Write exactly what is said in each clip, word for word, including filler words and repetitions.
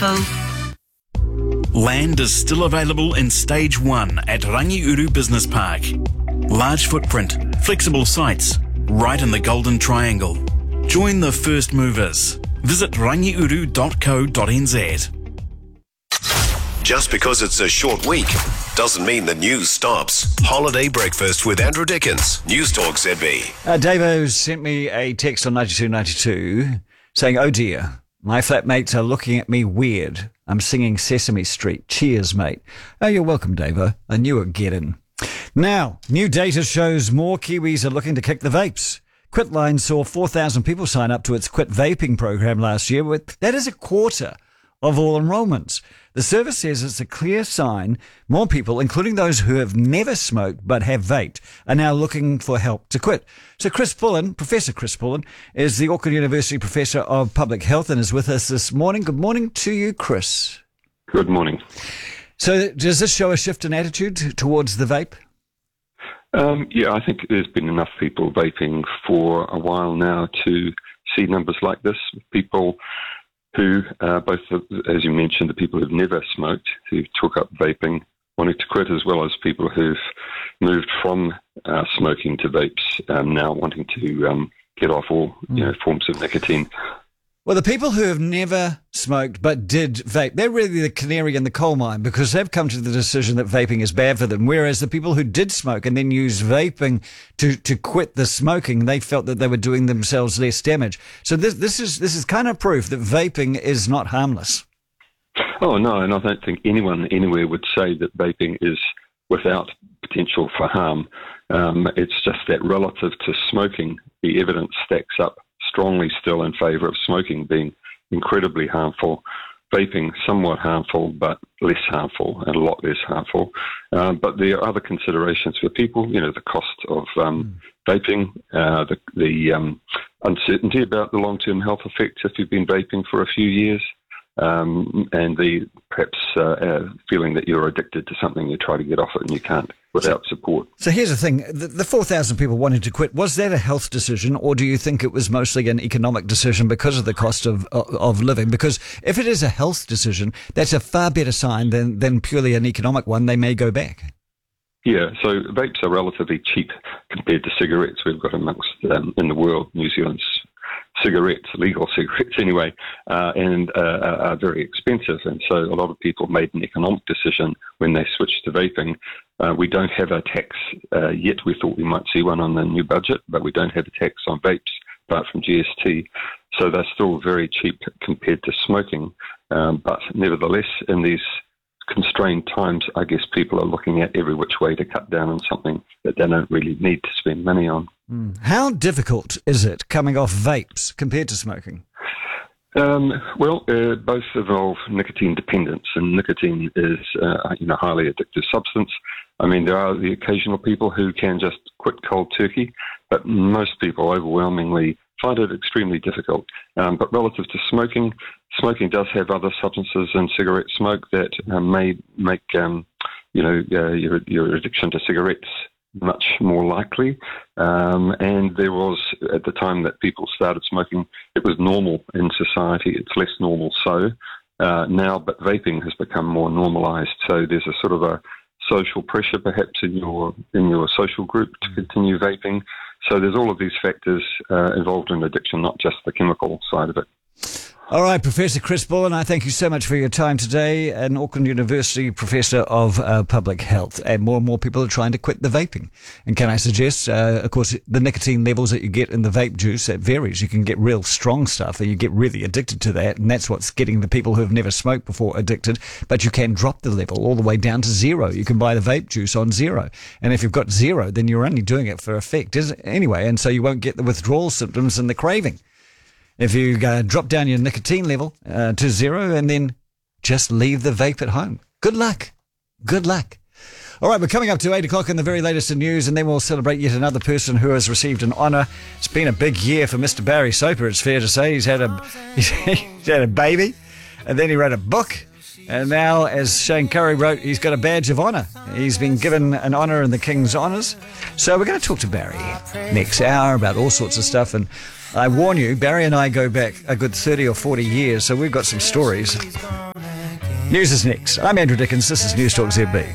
info. Land is still available in Stage one at Rangiuru Business Park. Large footprint, flexible sites, right in the Golden Triangle. Join the first movers. Visit rangiuru dot co dot n z. Just because it's a short week doesn't mean the news stops. Holiday Breakfast with Andrew Dickens, News Talk Z B. Uh, Davo sent me a text on ninety-two ninety-two saying, "Oh dear, my flatmates are looking at me weird. I'm singing Sesame Street. Cheers, mate." Oh, you're welcome, Davo. I knew it'd get in. Now, new data shows more Kiwis are looking to kick the vapes. Quitline saw four thousand people sign up to its Quit Vaping program last year. With, that is a quarter of all enrolments. The service says it's a clear sign more people, including those who have never smoked but have vaped, are now looking for help to quit. So Chris Pullen, Professor Chris Pullen, is the Auckland University Professor of Public Health and is with us this morning. Good morning to you, Chris. Good morning. So does this show a shift in attitude towards the vape? Um, yeah, I think there's been enough people vaping for a while now to see numbers like this. People who, uh, both, as you mentioned, the people who've never smoked, who took up vaping, wanting to quit, as well as people who've moved from uh, smoking to vapes, um, now wanting to um, get off all you know, forms of nicotine. Well, the people who have never smoked but did vape, they're really the canary in the coal mine because they've come to the decision that vaping is bad for them. Whereas the people who did smoke and then used vaping to, to quit the smoking, they felt that they were doing themselves less damage. So this this is this is kind of proof that vaping is not harmless. Oh, no, and I don't think anyone anywhere would say that vaping is without potential for harm. Um, it's just that relative to smoking, the evidence stacks up strongly still in favour of smoking being incredibly harmful, vaping somewhat harmful but less harmful and a lot less harmful. Um, but there are other considerations for people, you know, the cost of um, mm. vaping, uh, the, the um, uncertainty about the long-term health effects if you've been vaping for a few years, um, and the perhaps uh, uh, feeling that you're addicted to something, you try to get off it and you can't without support. So here's the thing, the, the four thousand people wanting to quit, was that a health decision or do you think it was mostly an economic decision because of the cost of of living? Because if it is a health decision, that's a far better sign than, than purely an economic one. They may go back. Yeah, so vapes are relatively cheap compared to cigarettes. We've got amongst um, in the world, New Zealand's cigarettes, legal cigarettes anyway, uh, and uh, are very expensive. And so a lot of people made an economic decision when they switched to vaping. Uh, we don't have a tax uh, yet. We thought we might see one on the new budget, but we don't have a tax on vapes apart from G S T. So they're still very cheap compared to smoking. Um, but nevertheless, in these constrained times, I guess people are looking at every which way to cut down on something that they don't really need to spend money on. Mm. How difficult is it coming off vapes compared to smoking? Um, well, uh, both involve nicotine dependence, and nicotine is uh, you know, a highly addictive substance. I mean, there are the occasional people who can just quit cold turkey, but most people overwhelmingly find it extremely difficult. Um, but relative to smoking, smoking does have other substances in cigarette smoke that uh, may make um, you know uh, your, your addiction to cigarettes much more likely. Um, and there was, at the time that people started smoking, it was normal in society. It's less normal so uh, now, but vaping has become more normalised. So there's a sort of a social pressure perhaps in your in your social group to continue vaping. So there's all of these factors uh, involved in addiction, not just the chemical side of it. All right, Professor Chris Pullen, I thank you so much for your time today. An Auckland University Professor of uh, Public Health. And more and more people are trying to quit the vaping. And can I suggest, uh, of course, the nicotine levels that you get in the vape juice, that varies. You can get real strong stuff and you get really addicted to that. And that's what's getting the people who have never smoked before addicted. But you can drop the level all the way down to zero. You can buy the vape juice on zero. And if you've got zero, then you're only doing it for effect anyway. And so you won't get the withdrawal symptoms and the craving. If you uh, drop down your nicotine level uh, to zero and then just leave the vape at home. Good luck. Good luck. All right, we're coming up to eight o'clock in the very latest in news, and then we'll celebrate yet another person who has received an honour. It's been a big year for Mister Barry Soper, it's fair to say. He's had a, he's had a baby, and then he wrote a book. And now, as Shane Curry wrote, he's got a badge of honour. He's been given an honour in the King's Honours. So we're going to talk to Barry next hour about all sorts of stuff, and I warn you, Barry and I go back a good thirty or forty years, so we've got some stories. News is next. I'm Andrew Dickens. This is News Talk Z B.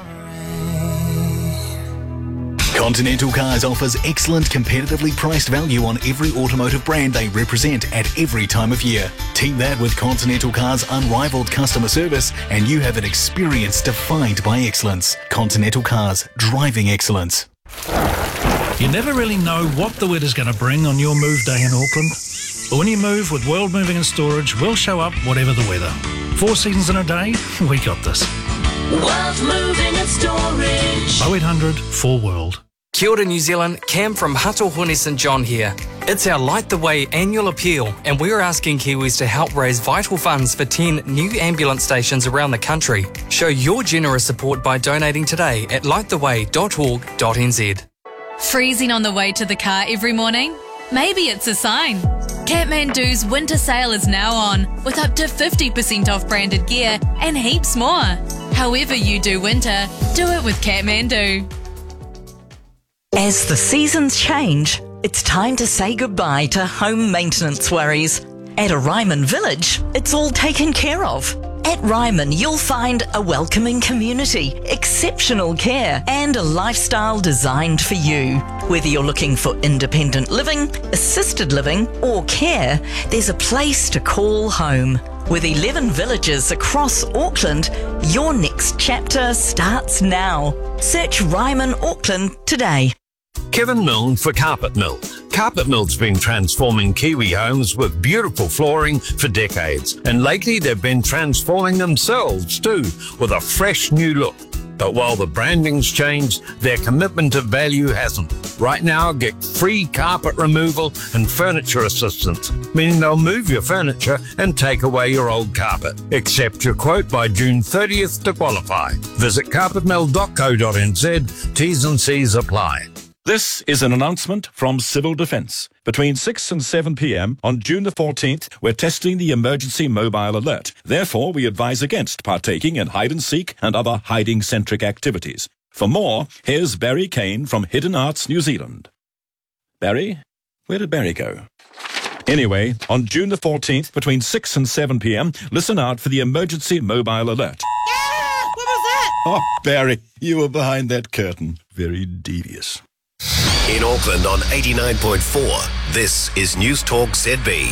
Continental Cars offers excellent competitively priced value on every automotive brand they represent at every time of year. Team that with Continental Cars' unrivaled customer service and you have an experience defined by excellence. Continental Cars, driving excellence. You never really know what the weather's going to bring on your move day in Auckland. But when you move with World Moving and Storage, we'll show up whatever the weather. Four seasons in a day, we got this. World Moving and Storage. oh eight hundred four world. Kia ora New Zealand, Cam from Hatohone St John here. It's our Light the Way annual appeal and we're asking Kiwis to help raise vital funds for ten new ambulance stations around the country. Show your generous support by donating today at light the way dot org dot n z. Freezing on the way to the car every morning? Maybe it's a sign. Kathmandu's winter sale is now on with up to fifty percent off branded gear and heaps more. However you do winter, do it with Kathmandu. As the seasons change, it's time to say goodbye to home maintenance worries. At a Ryman Village, it's all taken care of. At Ryman, you'll find a welcoming community, exceptional care, and a lifestyle designed for you. Whether you're looking for independent living, assisted living, or care, there's a place to call home. With eleven villages across Auckland, your next chapter starts now. Search Ryman Auckland today. Kevin Milne for Carpet Mill. Carpet Mill's been transforming Kiwi homes with beautiful flooring for decades, and lately they've been transforming themselves too with a fresh new look. But while the branding's changed, their commitment to value hasn't. Right now, get free carpet removal and furniture assistance, meaning they'll move your furniture and take away your old carpet. Accept your quote by June thirtieth to qualify. Visit carpet mill dot co dot n z. T's and C's apply. This is an announcement from Civil Defence. Between six and seven p.m. on June the fourteenth, we're testing the emergency mobile alert. Therefore, we advise against partaking in hide-and-seek and other hiding-centric activities. For more, here's Barry Kane from Hidden Arts New Zealand. Barry? Where did Barry go? Anyway, on June the fourteenth, between six and seven p.m, listen out for the emergency mobile alert. Yeah! What was that? Oh, Barry, you were behind that curtain. Very devious. In Auckland on eighty-nine point four, this is News Talk Z B.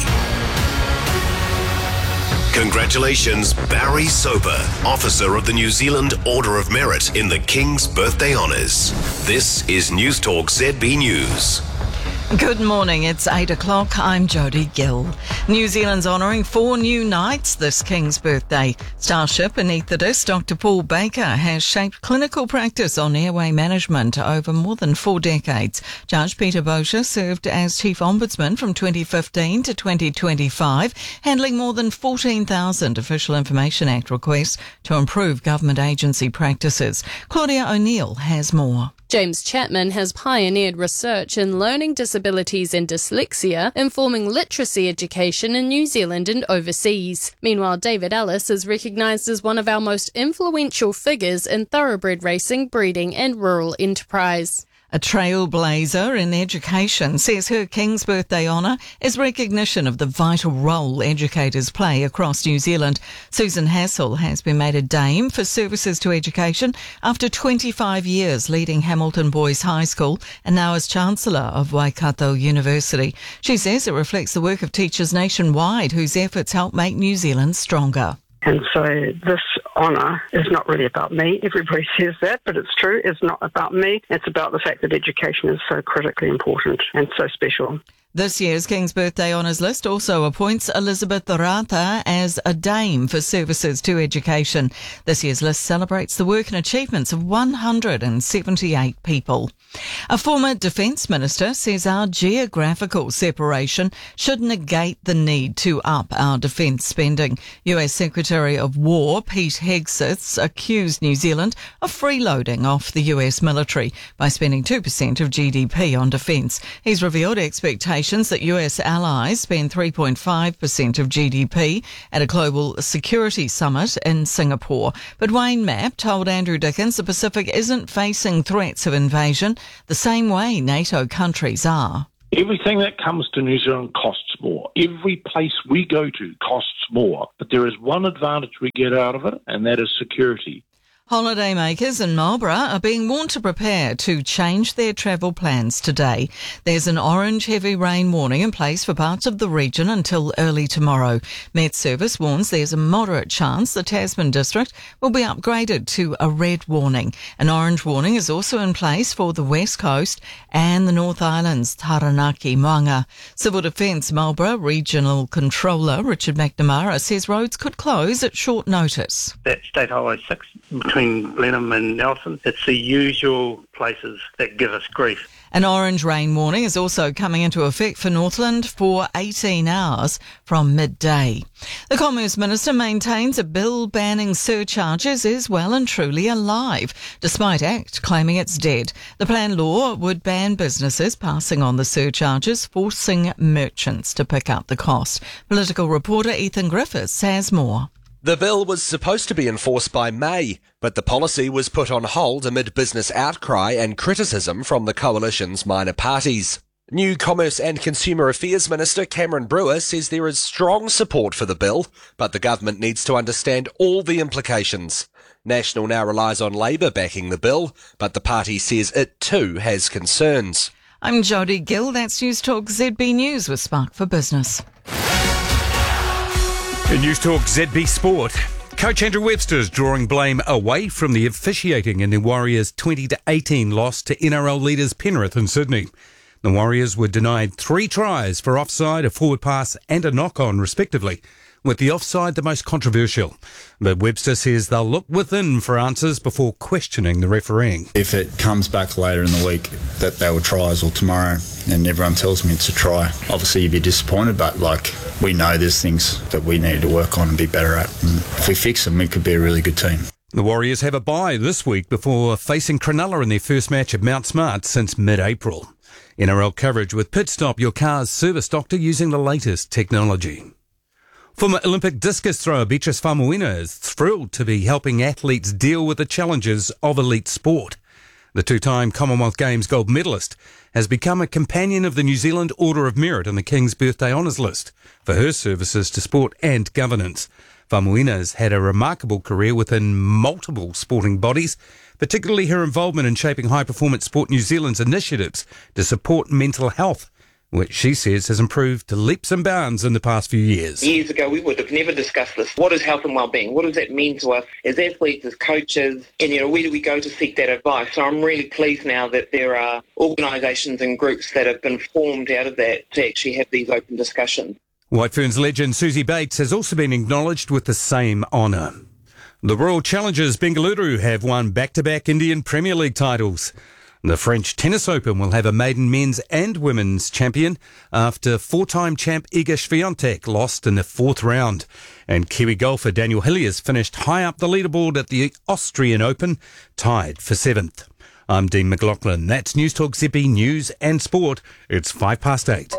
Congratulations, Barry Soper, Officer of the New Zealand Order of Merit in the King's Birthday Honours. This is News Talk Z B News. Good morning, it's eight o'clock. I'm Jodie Gill. New Zealand's honouring four new knights this King's birthday. Starship anaesthetist Doctor Paul Baker has shaped clinical practice on airway management over more than four decades. Judge Peter Bosher served as Chief Ombudsman from twenty fifteen to twenty twenty-five, handling more than fourteen thousand Official Information Act requests to improve government agency practices. Claudia O'Neill has more. James Chapman has pioneered research in learning disabilities and dyslexia, informing literacy education in New Zealand and overseas. Meanwhile, David Ellis is recognised as one of our most influential figures in thoroughbred racing, breeding and rural enterprise. A trailblazer in education says her King's Birthday honour is recognition of the vital role educators play across New Zealand. Susan Hassel has been made a Dame for services to education after twenty-five years leading Hamilton Boys High School and now as Chancellor of Waikato University. She says it reflects the work of teachers nationwide whose efforts help make New Zealand stronger. And so this honour is not really about me. Everybody says that, but it's true. It's not about me. It's about the fact that education is so critically important and so special. This year's King's Birthday Honours list also appoints Elizabeth Rata as a Dame for services to education. This year's list celebrates the work and achievements of one hundred seventy-eight people. A former Defence Minister says our geographical separation should negate the need to up our defence spending. U S Secretary of War Pete Hegseth accused New Zealand of freeloading off the U S military by spending two percent of G D P on defence. He's revealed expectations that U S allies spend three point five percent of G D P at a global security summit in Singapore. But Wayne Mapp told Andrew Dickens the Pacific isn't facing threats of invasion the same way NATO countries are. Everything that comes to New Zealand costs more. Every place we go to costs more. But there is one advantage we get out of it, and that is security. Holidaymakers in Marlborough are being warned to prepare to change their travel plans today. There's an orange heavy rain warning in place for parts of the region until early tomorrow. Met Service warns there's a moderate chance the Tasman district will be upgraded to a red warning. An orange warning is also in place for the West Coast and the North Island's Taranaki, Moanga. Civil Defence Marlborough Regional Controller Richard McNamara says roads could close at short notice. That State Highway six between Blenheim and Nelson, it's the usual places that give us grief. An orange rain warning is also coming into effect for Northland for eighteen hours from midday. The Commerce Minister maintains a bill banning surcharges is well and truly alive, despite ACT claiming it's dead. The planned law would ban businesses passing on the surcharges, forcing merchants to pick up the cost. Political reporter Ethan Griffiths has more. The bill was supposed to be enforced by May, but the policy was put on hold amid business outcry and criticism from the coalition's minor parties. New Commerce and Consumer Affairs Minister Cameron Brewer says there is strong support for the bill, but the government needs to understand all the implications. National now relies on Labour backing the bill, but the party says it too has concerns. I'm Jodie Gill, that's News Talk Z B News with Spark for Business. In News Talk Z B Sport, Coach Andrew Webster is drawing blame away from the officiating in the Warriors' twenty to eighteen loss to N R L leaders Penrith in Sydney. The Warriors were denied three tries for offside, a forward pass and a knock-on respectively, with the offside the most controversial. But Webster says they'll look within for answers before questioning the refereeing. If it comes back later in the week that they were tries or tomorrow and everyone tells me it's a try, obviously you'd be disappointed, but like we know there's things that we need to work on and be better at. And if we fix them, we could be a really good team. The Warriors have a bye this week before facing Cronulla in their first match at Mount Smart since mid-April. N R L coverage with Pit Stop, your car's service doctor using the latest technology. Former Olympic discus thrower Beatrice Faumuina is thrilled to be helping athletes deal with the challenges of elite sport. The two-time Commonwealth Games gold medalist has become a companion of the New Zealand Order of Merit on the King's Birthday Honours list for her services to sport and governance. Faumuina has had a remarkable career within multiple sporting bodies, particularly her involvement in shaping High Performance Sport New Zealand's initiatives to support mental health, which she says has improved to leaps and bounds in the past few years. Years ago, we would have never discussed this. What is health and wellbeing? What does that mean to us as athletes, as coaches? And, you know, where do we go to seek that advice? So I'm really pleased now that there are organisations and groups that have been formed out of that to actually have these open discussions. White Ferns legend Susie Bates has also been acknowledged with the same honour. The Royal Challengers Bengaluru have won back-to-back Indian Premier League titles. The French Tennis Open will have a maiden men's and women's champion after four-time champ Iga Swiatek lost in the fourth round. And Kiwi golfer Daniel Hilliers finished high up the leaderboard at the Austrian Open, tied for seventh. I'm Dean McLaughlin. That's News Talk Z B News and Sport. It's five past eight.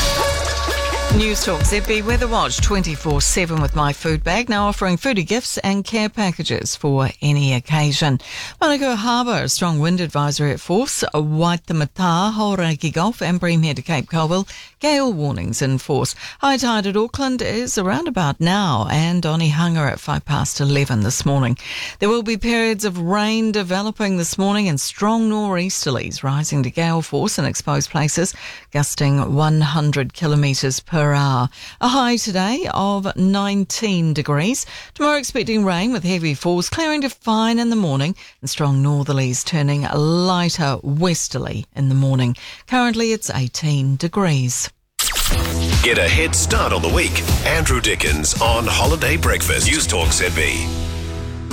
News Talk Z B Weather Watch twenty-four seven with My Food Bag, now offering foodie gifts and care packages for any occasion. Manukau Harbour, a strong wind advisory at force. Waitemata, Hauraki Gulf and Breamhead to Cape Colville, gale warnings in force. High tide at Auckland is around about now and Onehunga at five past eleven this morning. There will be periods of rain developing this morning and strong nor'easterlies rising to gale force in exposed places, gusting one hundred kilometres per hour. A high today of nineteen degrees. Tomorrow expecting rain with heavy falls, clearing to fine in the morning and strong northerlies turning lighter westerly in the morning. Currently it's eighteen degrees. Get a head start on the week. Andrew Dickens on Holiday Breakfast. News Talk Z B.